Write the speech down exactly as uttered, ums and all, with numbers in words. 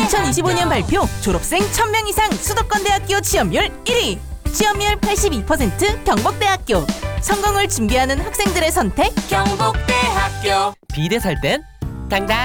이천이십오 년 발표 졸업생 천 명 이상 수도권 대학교 취업률 일 위. 취업률 팔십이 퍼센트 경북대학교. 성공을 준비하는 학생들의 선택 경북대학교. 비대 살 땐 당당